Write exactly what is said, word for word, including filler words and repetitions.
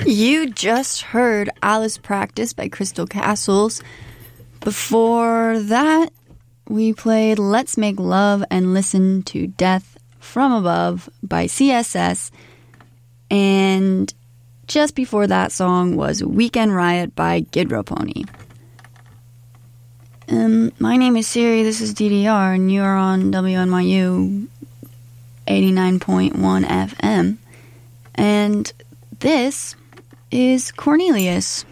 You just heard Alice Practice by Crystal Castles. Before that, we played Let's Make Love and Listen to Death from Above by C S S. And just before that song was Weekend Riot by Gidro Pony. Um, my name is Siri, this is D D R, and you're on W N Y U eighty-nine point one F M. And this is Cornelius.